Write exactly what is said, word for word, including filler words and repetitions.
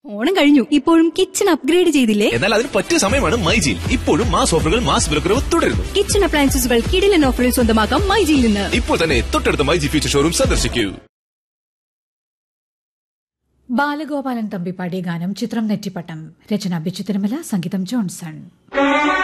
ഓണം കഴിഞ്ഞു, ഇപ്പോഴും kitchen upgrade ചെയ്തില്ലേ? എന്നാൽ അതിന് പറ്റിയ സമയമാണ് മൈജിയിൽ. ഇപ്പോഴും മാസ് ഓഫറുകൾ, മാസ് വിലക്കുറവ് തുടരുന്നു. കിച്ചൺ അപ്ലയൻസുകൾ കിടിലൻ ഓഫറിൽ സ്വന്തമാക്കാം മൈജിയിൽ നിന്ന്. ഇപ്പോൾ തന്നെ തൊട്ടടുത്ത മൈജി ഫ്യൂച്ചർ ഷോറൂം സന്ദർശിക്കൂ. ബാലഗോപാലൻ തമ്പി പാടിയ ഗാനം ചിത്രം നെറ്റിപ്പട്ടം. രചന ബിച്ചു തിരുമല, സംഗീതം ജോൺസൺ.